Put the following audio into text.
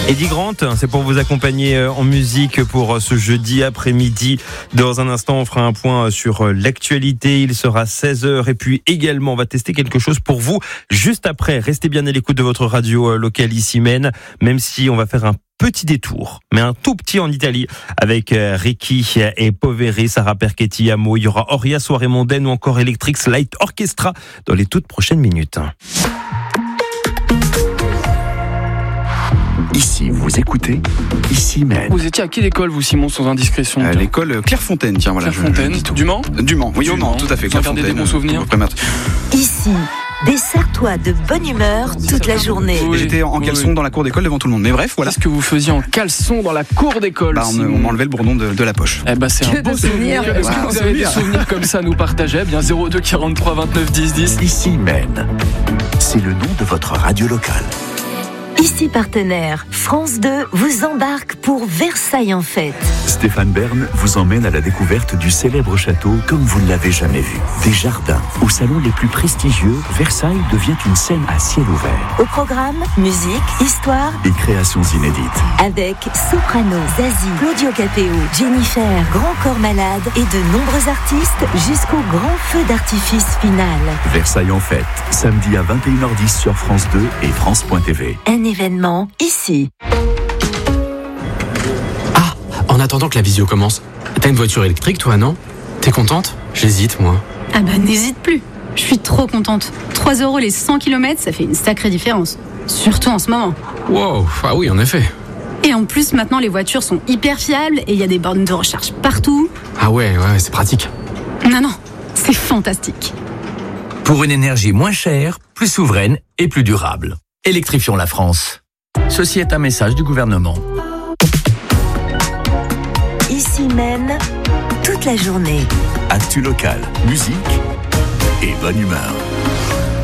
Eddie Grant, c'est pour vous accompagner en musique pour ce jeudi après-midi. Dans un instant, on fera un point sur l'actualité. Il sera 16h. Et puis également, on va tester quelque chose pour vous juste après. Restez bien à l'écoute de votre radio locale ici Maine, même si on va faire un petit détour, mais un tout petit en Italie avec Ricky et Poveri, Sarah Perchetti, Amo. Il y aura Oria, Soirée mondaine ou encore Electric Light Orchestra dans les toutes prochaines minutes. Ici, vous écoutez, ici Maine. Vous étiez à quelle école, vous, Simon, sans indiscrétion? L'école Clairefontaine, tiens, voilà. Clairefontaine, du Mans? Du Mans, oui, au Mans, tout à fait. Vous en gardez des bons souvenirs? Ici, dessert-toi de bonne humeur toute la journée. Oui, j'étais en caleçon dans la cour d'école devant tout le monde, mais bref, voilà. Qu'est-ce que vous faisiez en caleçon dans la cour d'école? On m'enlevait le bourdon de la poche. Eh ben, c'est un beau souvenir. Est-ce que vous avez des souvenirs comme ça à nous partager? Bien 02 43 29 10 10. Ici Maine, c'est le nom de votre radio locale. Ici partenaire, France 2 vous embarque pour Versailles en fête. Stéphane Bern vous emmène à la découverte du célèbre château comme vous ne l'avez jamais vu. Des jardins aux salons les plus prestigieux, Versailles devient une scène à ciel ouvert. Au programme, musique, histoire et créations inédites. Avec Soprano, Zazie, Claudio Capéo, Jennifer, Grand Corps Malade et de nombreux artistes jusqu'au grand feu d'artifice final. Versailles en fête, samedi à 21h10 sur France 2 et France.tv. Un événement ici. Ah, en attendant que la visio commence, t'as une voiture électrique toi, non? T'es contente? J'hésite moi. Ah bah n'hésite plus, je suis trop contente. 3 € les 100 km, ça fait une sacrée différence. Surtout en ce moment. Wow, ah oui en effet. Et en plus maintenant les voitures sont hyper fiables et il y a des bornes de recharge partout. Ah ouais, c'est pratique. Non, c'est fantastique. Pour une énergie moins chère, plus souveraine et plus durable. Électrifions la France. Ceci est un message du gouvernement. Ici Maine, toute la journée. Actu local, musique et bonne humeur.